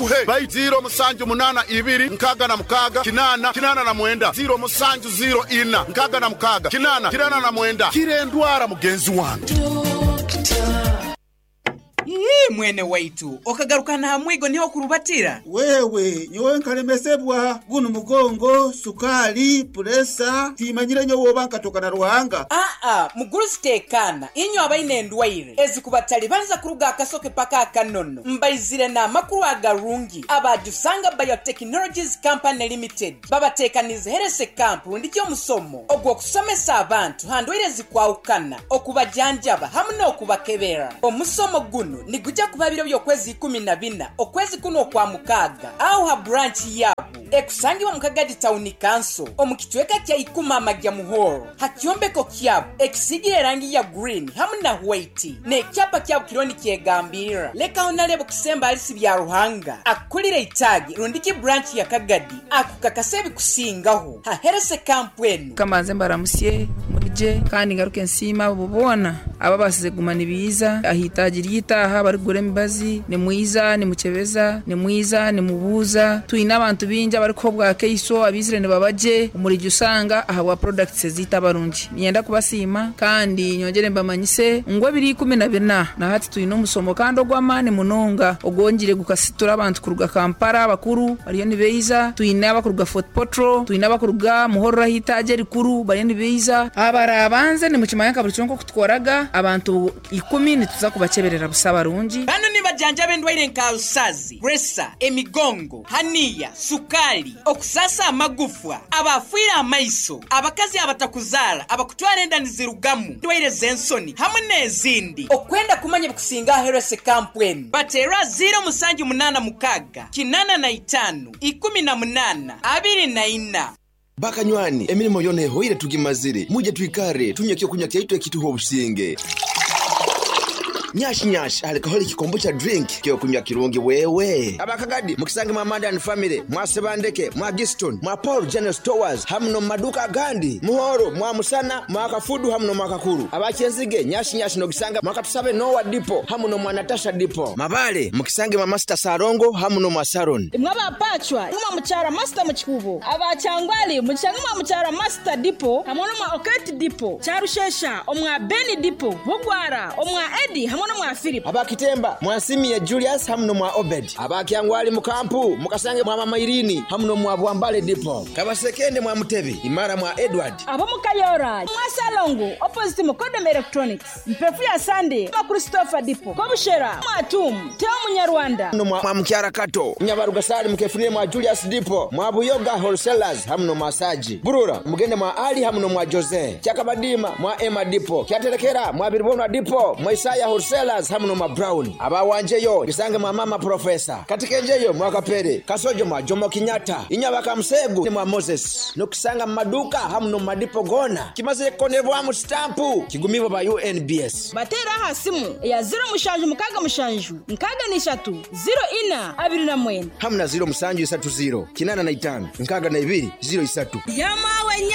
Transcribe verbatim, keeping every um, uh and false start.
baguhe bai zero musanju munana ibiri nkaga na mukaga kinana kinana na mwenda zero musanju zero ina nkaga na mukaga kinana kinana na mwenda kirendwara mugenzi wangu. Ii mwene waitu okagarukana hamwigo niho kurubatira wewe nyowe nkalemesebwa guno mugongo sukali presa timanyire nyo wobanka tokana ruhanga a a muguru zitekana inyo abaine ndwaire ezi kubatali banza kuruga akasoke paka akanono mbaizire na makuru agarungi abadusanga Biotechnologies Company Limited babatekanize herese camp ndikyo musomo ogwo kusomesa abantu handwire zikwaukana okubajanjaba hamwe no kubakebera omusomo guno ni guja kubabiro byo kwezi kumi na bina okwezi kuno kwa mukaga au ha branch yabo ekusangiwa mukagadi town council omukitweka kya ikuma amajya muhoro hakyombeko kyabo ekisigire rangi ya green hamwe na white ne kyapa kyabo kironi kyegambira leka onalebo kusemba alisi bya ruhanga akulire itagi rundiki branch ya kagadi akukakasebi kusingaho ha herese kampwenu kama nzembara musye murije kandi ngaruke nsima bubona aba basize gumana ibiza ahitagira yitaha bari gure mbazi ni mwiza ni mukebeza ni mwiza ni mubuza tuina abantu binja bari ko bwa keiso abizire ne babaje umurije usanga aha wa products zita barunji nyenda kubasima kandi nyongere mbamanyise ngo biri kumi na bina na hati tuino musomo kandi ogwamane munonga ogongire gukasitura abantu kuruga Kampala bakuru ariyo ni beiza tuina bakuruga Fort Potro tuina bakuruga muhoro hitaje rikuru bari ni beiza abara abanze ni mukimayanga buri cyonko kutwaraga abantu ikumi nituza kubaceberera busaba runji bano ni bajanja bendwaire nkarusazi presa emigongo haniya sukali okusasa amagufwa abafira amaiso abakazi abatakuzara abakutwara endani zirugamu ndwaire zensoni hamwe nezindi okwenda kumanya bukusinga herese kampweni batera zero musanju munana mukaga kinana na itanu ikumi na munana abiri na ina bakanywani emirimo yone hoire tugimazire muje twikare tunyekyo kunyakya itwe kituho businge nyashi nyashi alcoholic kombucha drink kyo kunywa kirungi wewe abakagadi mukisange mwa Modern Family mwa Sebandeke mwa Giston mwa Paul General Stores hamno maduka gandi muhoro mwa Musana mwa Kafudu hamno mwa Kakuru abachenzige nyashi nyashi no kisanga mwa Katusabe Noah Dipo hamno mwa Natasha Dipo mabale mukisange mwa Master Sarongo hamno mwa Saron mwaba pachwa mwa mchara Master Mchikubo abachangwali mchanga mwa mchara Master Dipo hamno mwa Oketi Dipo charushesha omwa Beni Dipo bugwara omwa Edi hamno mwa Philip abakitemba mwa Simi ya Julius hamno mwa Obed abakiangwali mukampu mukasange mwa Mama Irini hamno mwa Bwambale Dipo kabasekende mwa Mutebi imara mwa Edward abamukayora mwa Salongo opposite Mukodem Electronics mpefu ya Sunday mwa Christopher Dipo kobushera mwa Tum teo munyarwanda hamno mwa Mkiara Kato nyabarugasari mkefunie mwa Julius Dipo mwa Buyoga Wholesalers hamno mwa Saji Burura mugende mwa Ali hamno mwa Jose Chakabadima mwa Emma Dipo Kiatelekera mwa Biribona Dipo mwa Isaya Wholesalers hamno mwa Brown abawanjeyo bisange mwa Mama Professor katikenjeyo mwa Kapere Kasojo mwa Jomo Kinyata inyabaka Msegu ni mwa Moses nokisanga maduka hamno mwa Dipo Gona kimaze konevwa mu stampu kigumivo ba U N B S batera hasimu ya zero mushanju mukaga mushanju nkaga ni shatu zero ina abiri na mwenda hamna zero musanju isatu zero kinana na itano nkaga na ibiri zero isatu yama wenya